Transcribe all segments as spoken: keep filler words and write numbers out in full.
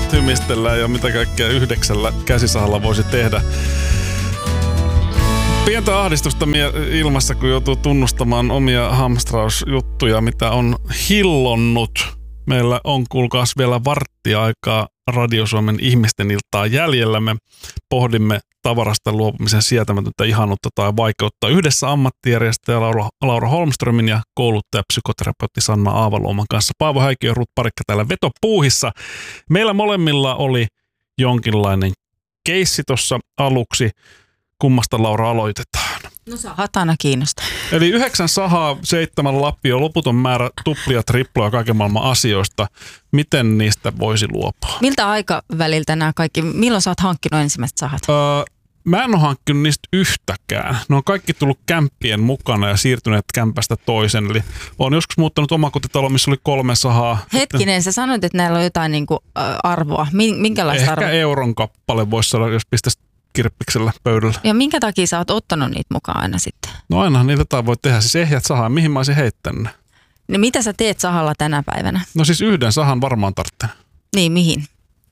nyt hymistellään ja mitä kaikkea yhdeksällä käsisahalla voisi tehdä. Pientä ahdistusta ilmassa, kun joutuu tunnustamaan omia hamstrausjuttuja, mitä on hillonnut. Meillä on kuulkaas vielä varttiaikaa Radio Suomen ihmisten iltaa jäljellä. Me pohdimme tavarasta luopumisen sietämätöntä ihanuutta tai vaikeutta yhdessä ammattijärjestäjä Laura, Laura Holmströmin ja kouluttaja psykoterapeutti Sanna Aavaluoman kanssa. Paavo Häikki ja Ruth Parikka täällä vetopuuhissa. Meillä molemmilla oli jonkinlainen keissi tuossa aluksi. Kummasta Laura aloitetaan? No hatana kiinnostaa. Eli yhdeksän sahaa, seitsemän lappia, loputon määrä tuplia, triploja kaiken maailman asioista. Miten niistä voisi luopua? Miltä aikaväliltä nämä kaikki, milloin sä oot hankkinut ensimmäiset sahat? Öö, mä en ole hankkinut niistä yhtäkään. Ne on kaikki tullut kämppien mukana ja siirtyneet kämpästä toisen. Eli olen joskus muuttanut omakotitalo, missä oli kolme sahaa. Hetkinen, sä sanoit, että näillä on jotain niin kuin, ä, arvoa. Minkälaista Ehkä arvoa? Ehkä euron kappale voisi saada, jos pistäisi kirppiksellä pöydällä. Ja minkä takia sä oot ottanut niitä mukaan aina sitten? No ainahan niitä jotain voi tehdä. Siis ehjät sahaa, mihin mä olisin heittänyt? No mitä sä teet sahalla tänä päivänä? No siis yhden sahan varmaan tarvitsen. Niin, mihin?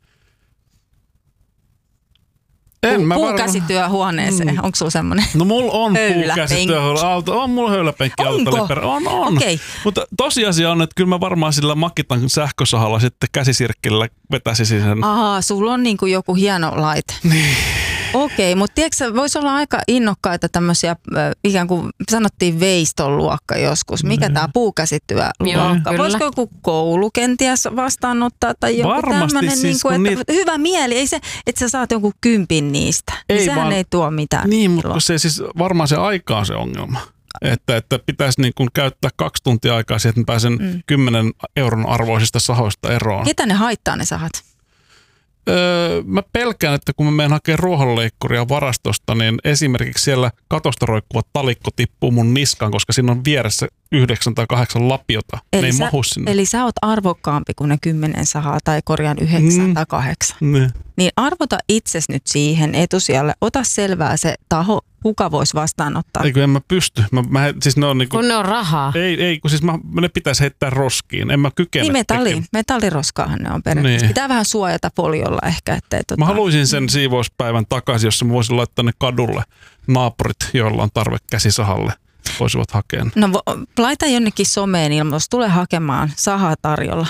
En, Puu, mä puukäsityöhuoneeseen, mm. onko sulla semmoinen? No mulla on puukäsityöhuone. On mulla höyläpenkki autolle. On, on. Okay. Mutta tosiasia on, että kyllä mä varmaan sillä Makitan sähkösahalla sitten käsisirkkillä vetäisin sen. Ahaa, sulla on niin kuin joku hieno laite. Niin. Okei, mutta tiedätkö, voisi olla aika innokkaita tämmöisiä, ikään kuin sanottiin veiston luokka joskus. Mikä mm. tämä puukäsityöluokka? Joo, voisiko joku koulu kenties vastaanottaa tai joku tämmöinen, siis, niin kuin, että niitä... hyvä mieli, ei se, että sä saat jonkun kympin niistä. Ei, sehän vaan... ei tuo mitään. Niin, mutta se siis varmaan se aika on se ongelma. Että, että pitäisi niin kuin käyttää kaksi tuntia aikaa siihen, että mä pääsen mm. kymmenen euron arvoisista sahoista eroon. Ketä ne haittaa ne sahat? Öö, mä pelkään, että kun mä menen hakemaan ruohonleikkuria varastosta, niin esimerkiksi siellä katosta roikkuva talikko tippuu mun niskaan, koska siinä on vieressä yhdeksän tai kahdeksan lapiota. Eli, ne ei sä, mahu sinne. Eli sä oot arvokkaampi kuin ne kymmenen sahaa tai korjaan yhdeksän mm. tai kahdeksan. Ne. Niin arvota itses nyt siihen etusijalle. Ota selvää se taho, kuka voisi vastaanottaa. Eikö en mä pysty. Mä, mä, siis ne on niinku, kun ne on rahaa. Ei, ei kun siis mä, ne pitäisi heittää roskiin. En mä kykene. Niin metalli, metalliroskaahan ne on periaatteessa. Niin. Pitää vähän suojata foliolla ehkä. Ettei, tota... Mä haluaisin sen siivouspäivän takaisin, jossa mä voisin laittaa ne kadulle. Naapurit, joilla on tarve käsisahalle, voisivat hakea. No laita jonnekin someen ilmoitus. Tule hakemaan sahaa tarjolla.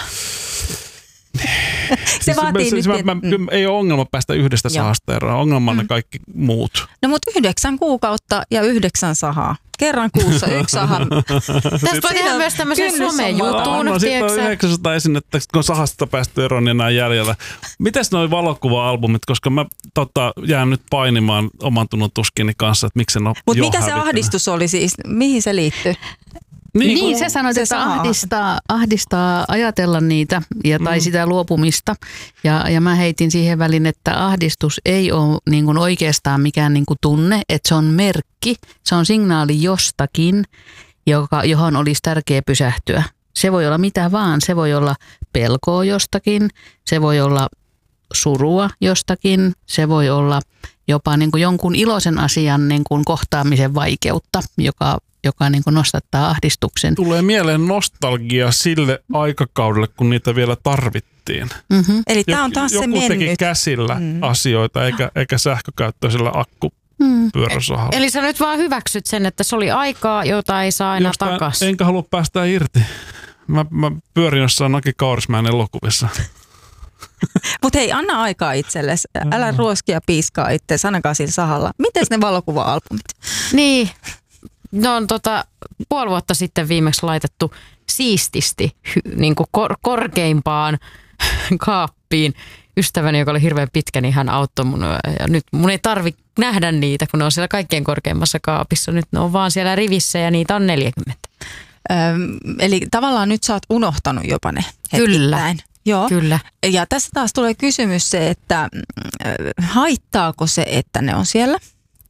Se siis, vaatii se, nyt... Mä, mä, mm. Ei ole ongelma päästä yhdestä Joo. sahasta eroon. Ongelma on mm. ne kaikki muut. No mutta yhdeksän kuukautta ja yhdeksän sahaa. Kerran kuussa yksi saha. Tästä voi tehdä myös tämmöisen somejutun. No sitten on yhdeksänsataa esinnettä, kun on sahasta päästy eroon, niin enää jäljellä. Mites noi valokuva-albumit, koska mä tota, jään nyt painimaan oman tunnon tuskini kanssa, että miksi en ole Mutta mikä se ahdistus oli siis? Mihin se liittyy? Niin, niin se sanoit, se että ahdistaa, ahdistaa ajatella niitä ja, tai mm. sitä luopumista. Ja, ja mä heitin siihen väliin, että ahdistus ei ole niin kuin oikeastaan mikään niin kuin tunne, että se on merkki, se on signaali jostakin, joka, johon olisi tärkeä pysähtyä. Se voi olla mitä vaan, se voi olla pelkoa jostakin, se voi olla surua jostakin, se voi olla jopa niin kuin jonkun iloisen asian niin kuin kohtaamisen vaikeutta, joka joka niin kuin nostattaa ahdistuksen. Tulee mieleen nostalgia sille aikakaudelle, kun niitä vielä tarvittiin. Mm-hmm. Eli tämä on taas joku se mennyt. Joku teki käsillä mm. asioita, eikä, eikä sähkökäyttöisellä akkupyöräsahalla. Eli sä nyt vaan hyväksyt sen, että se oli aikaa, jota ei saa aina takaisin. Enkä halua päästä irti. Mä, mä pyörin jossain Aki Kaurismäen elokuvissa. Mutta hei, anna aikaa itsellesi. Älä ruoskia piiskaa itse, ainakaan sillä sahalla. Mites ne valokuva-albumit? Niin. Ne on tota, puoli vuotta sitten viimeksi laitettu siististi niin kuin kor- korkeimpaan kaappiin. Ystäväni, joka oli hirveän pitkä, niin hän auttoi mun. Ja nyt mun ei tarvitse nähdä niitä, kun ne on siellä kaikkein korkeimmassa kaapissa. Nyt ne on vaan siellä rivissä ja niitä on neljäkymmentä. Öm, eli tavallaan nyt sä oot unohtanut jopa ne hetkittäin. Kyllä. Joo. Kyllä. Ja tässä taas tulee kysymys se, että äh, haittaako se, että ne on siellä?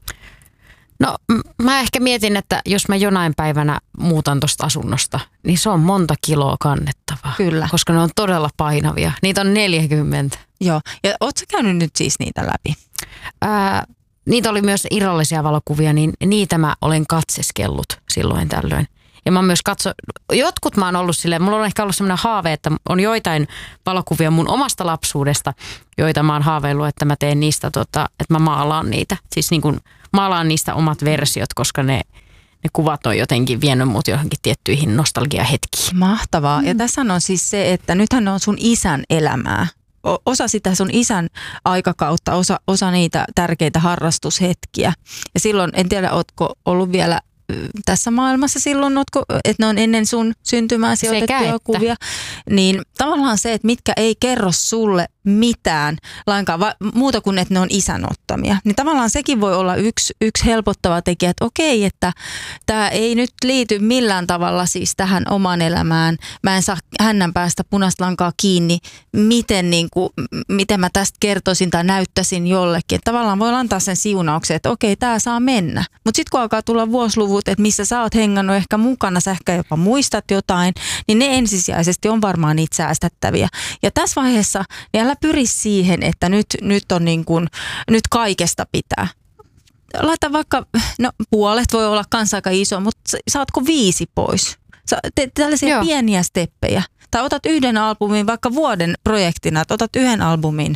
No mä ehkä mietin, että jos mä jonain päivänä muutan tuosta asunnosta, niin se on monta kiloa kannettavaa. Kyllä. Koska ne on todella painavia. Niitä on neljäkymmentä. Joo. Ja ootko sä käynyt nyt siis niitä läpi? Ää, niitä oli myös irrallisia valokuvia, niin niitä mä olen katseskellut silloin tällöin. Ja mä oon myös katso, jotkut mä oon ollut silleen, mulla on ehkä ollut sellainen haave, että on joitain valokuvia mun omasta lapsuudesta, joita mä oon haaveillut, että mä teen niistä, tota, että mä maalaan niitä. Siis niin kuin maalaan niistä omat versiot, koska ne, ne kuvat on jotenkin vienyt mut johonkin tiettyihin nostalgiahetkiin. Mahtavaa. Mm. Ja tässä on siis se, että nythän on sun isän elämää. Osa sitä sun isän aikakautta, osa, osa niitä tärkeitä harrastushetkiä. Ja silloin, en tiedä, ootko ollut vielä tässä maailmassa silloin, ootko, että ne on ennen sun syntymää sijoitettuja kuvia. Niin tavallaan se, että mitkä ei kerro sulle mitään lainkaan, va, muuta kuin että ne on isän ottamia. Niin tavallaan sekin voi olla yksi, yksi helpottava tekijä, että okei, että tämä ei nyt liity millään tavalla siis tähän omaan elämään. Mä en saa hännän päästä punaista lankaa kiinni, miten, niin kuin, miten mä tästä kertoisin tai näyttäisin jollekin. Että tavallaan voi antaa sen siunauksen, että okei, tämä saa mennä. Mutta sitten kun alkaa tulla vuosiluvut, että missä sä oot hengannut ehkä mukana, sä ehkä jopa muistat jotain, niin ne ensisijaisesti on varmaan niitä säästettäviä. Ja tässä vaiheessa niin älä pyri siihen, että nyt, nyt on niin kuin, nyt kaikesta pitää. Laita vaikka, no puolet voi olla kans aika iso, mutta saatko viisi pois? Sa, te, tällaisia Joo. pieniä steppejä. Tai otat yhden albumin vaikka vuoden projektina, että otat yhden albumin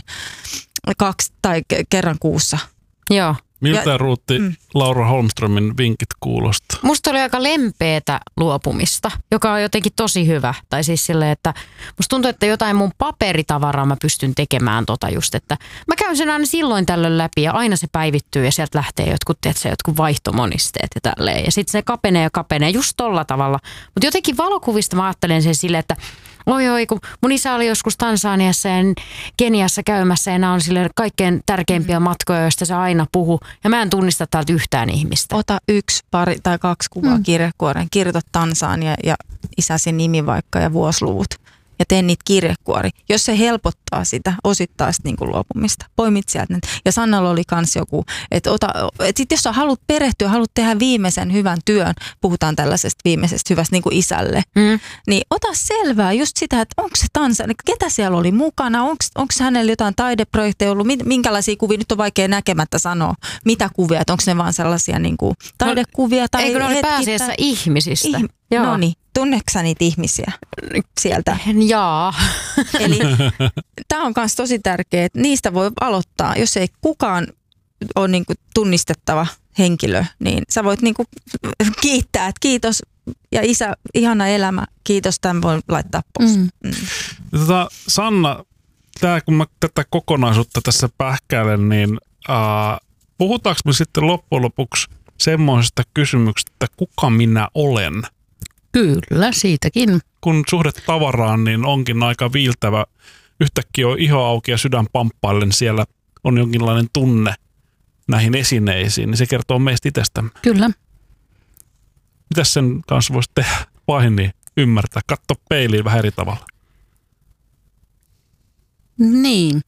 kaksi tai kerran kuussa. Joo. Miltä ja, Ruutti mm. Laura Holmströmin vinkit kuulostaa? Musta oli aika lempeätä luopumista, joka on jotenkin tosi hyvä. Tai siis silleen, että musta tuntuu, että jotain mun paperitavaraa mä pystyn tekemään tota just, että mä käyn sen aina silloin tällöin läpi ja aina se päivittyy ja sieltä lähtee jotkut, tiedätkö, jotkut vaihtomonisteet ja tälleen. Ja sitten se kapenee ja kapenee just tolla tavalla. Mutta jotenkin valokuvista mä ajattelen sen silleen, että oi oi, kun mun isä oli joskus Tansaniassa ja Keniassa käymässä ja nämä on sille kaikkein tärkeimpiä matkoja, joista se aina puhuu. Ja mä en tunnista täältä yhtään ihmistä. Ota yksi, pari tai kaksi kuvaa mm. kirjekuoreen, kirjoita Tansania ja isäsi nimi vaikka ja vuosiluvut. Ja tee niitä kirjekuori. Jos se helpottaa sitä osittaista niin kuin luopumista, poimit sieltä. Ja Sannalla oli kans joku, että ota, et sit jos sä haluat perehtyä, haluat tehdä viimeisen hyvän työn, puhutaan tällaisesta viimeisestä hyvästä niin kuin isälle, mm. niin ota selvää just sitä, että onko se Tansania, ketä siellä oli mukana, onko hänellä jotain taideprojekteja ollut, minkälaisia kuvia, nyt on vaikea näkemättä sanoa, mitä kuvia, että onko ne vaan sellaisia niin kuin taidekuvia. Tai eikö ne ole pääasiassa tai ihmisistä? Ihm- No niin, tunneksä niitä ihmisiä sieltä? Jaa. Eli tämä on myös tosi tärkeää, että niistä voi aloittaa. Jos ei kukaan ole niinku tunnistettava henkilö, niin sä voit niinku kiittää, että kiitos ja isä, ihana elämä, kiitos, tämän voi laittaa pois. Mm. Mm. Tota, Sanna, tää, kun mä tätä kokonaisuutta tässä pähkäilen, niin äh, puhutaanko me sitten loppujen lopuksi semmoisesta kysymyksestä, että kuka minä olen? Kyllä, siitäkin. Kun suhde tavaraan, niin onkin aika viiltävä. Yhtäkkiä on iho auki ja sydän pamppaillen, siellä on jonkinlainen tunne näihin esineisiin, niin se kertoo meistä itsestämme. Kyllä. Mitäs sen kanssa voisi tehdä? Vain ymmärtää, katso peiliin vähän eri tavalla. Niin.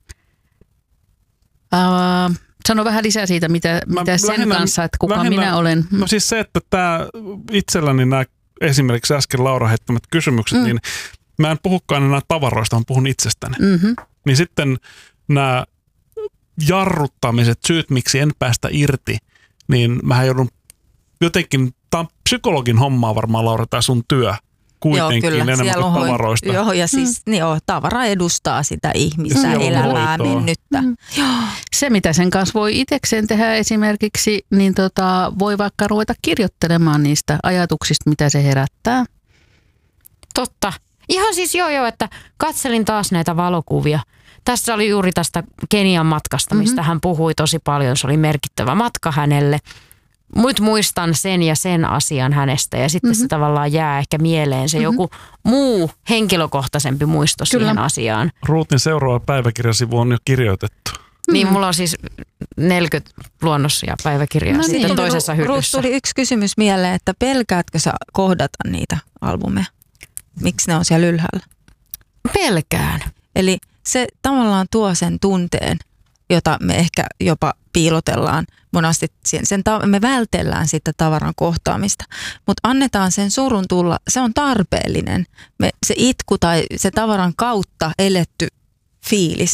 Uh, sano vähän lisää siitä, mitä, mitä sen lähinnä, kanssa, että kuka lähinnä, minä olen. No siis se, että tämä itselläni nämä esimerkiksi äsken Laura heittämät kysymykset, mm. niin mä en puhukaan enää tavaroista, vaan puhun itsestäni. Mm-hmm. Niin sitten nämä jarruttamiset, syyt miksi en päästä irti, niin mähän joudun jotenkin, tämä on psykologin hommaa varmaan, Laura, tämä sun työ kuitenkin. Joo, kyllä. Enemmän kuin tavaroista. Joo, ja siis mm. joo, tavara edustaa sitä ihmistä, mm. elämää, mennyttä. Mm. Se, mitä sen kanssa voi itsekseen tehdä esimerkiksi, niin tota, voi vaikka ruveta kirjoittelemaan niistä ajatuksista, mitä se herättää. Totta. Ihan siis joo joo, että katselin taas näitä valokuvia. Tässä oli juuri tästä Kenian matkasta, mistä mm-hmm. hän puhui tosi paljon. Se oli merkittävä matka hänelle. Mut muistan sen ja sen asian hänestä ja sitten mm-hmm. se tavallaan jää ehkä mieleen se mm-hmm. joku muu henkilökohtaisempi muisto Kyllä. siihen asiaan. Ruutin seuraava päiväkirjasivu on jo kirjoitettu. Niin, mulla on siis neljäkymmentä luonnos- ja päiväkirjaa no sitten niin. toisessa hyllyssä. Ruut, tuli yksi kysymys mieleen, että pelkäätkö sä kohdata niitä albumeja? Miksi ne on siellä ylhäällä? Pelkään. Eli se tavallaan tuo sen tunteen, jota me ehkä jopa piilotellaan monasti. Sen, sen ta- me vältellään sitten tavaran kohtaamista, mutta annetaan sen surun tulla. Se on tarpeellinen. Me, se itku tai se tavaran kautta eletty fiilis,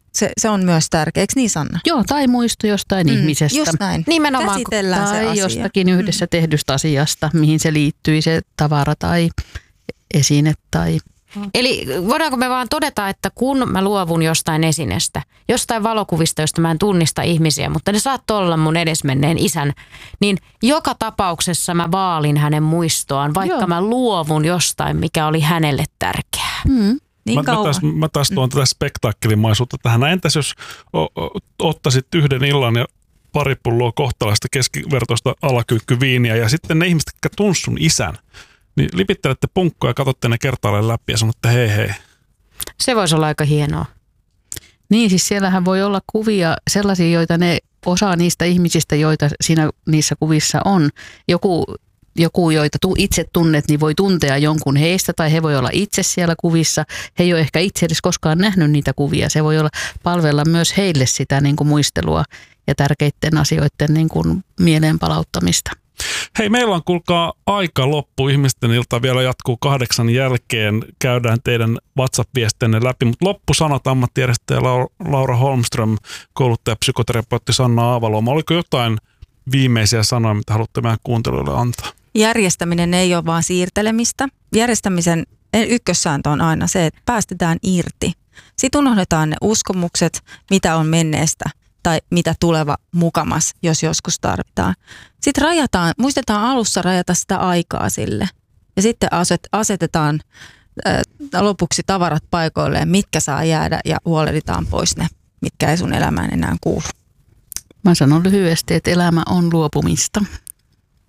Se, se on myös tärkeä, eikö niin Sanna? Joo, tai muisto jostain mm, ihmisestä. Just näin. Nimenomaan. Käsitellään tai se asia. jostakin yhdessä mm. tehdystä asiasta, mihin se liittyy, se tavara tai esine tai... Eli voidaanko me vaan todeta, että kun mä luovun jostain esinestä, jostain valokuvista, josta mä en tunnista ihmisiä, mutta ne saattoi olla mun edesmenneen isän, niin joka tapauksessa mä vaalin hänen muistoaan, vaikka Joo. mä luovun jostain, mikä oli hänelle tärkeää. Mm. Niin mä, mä, taas, mä taas tuon mm. tätä spektaakkelimaisuutta tähän. Entäs jos o, o, ottaisit yhden illan ja pari pulloa kohtalaista keskivertoista alakyykkyviiniä ja sitten ne ihmiset, jotka tunsi sun isän, niin lipittelette punkkoja ja katsotte ne kertaalleen läpi ja sanotte hei hei. Se voisi olla aika hienoa. Niin, siis siellähän voi olla kuvia sellaisia, joita ne osa niistä ihmisistä, joita siinä niissä kuvissa on. Joku, joku joita tu, itse tunnet, niin voi tuntea jonkun heistä tai he voi olla itse siellä kuvissa. He ei ole ehkä itse edes koskaan nähnyt niitä kuvia. Se voi olla palvella myös heille sitä niin kuin muistelua ja tärkeiden asioiden niin kuin mieleen palauttamista. Hei, meillä on kuulkaa aika loppu. Ihmisten ilta vielä jatkuu kahdeksan jälkeen. Käydään teidän WhatsApp-viestenne läpi, mutta loppusanat ammattijärjestäjä Laura Holmström, kouluttaja psykoterapeutti Sanna Aavalooma. Oliko jotain viimeisiä sanoja, mitä haluatte meidän kuuntelijoille antaa? Järjestäminen ei ole vaan siirtelemistä. Järjestämisen ykkössääntö on aina se, että päästetään irti. Sitten unohdetaan ne uskomukset, mitä on menneestä tai mitä tuleva mukamas, jos joskus tarvitaan. Sitten rajataan, muistetaan alussa rajata sitä aikaa sille. Ja sitten asetetaan ä, lopuksi tavarat paikoilleen, mitkä saa jäädä ja huolehditaan pois ne, mitkä ei sun elämään enää kuulu. Mä sanon lyhyesti, että elämä on luopumista.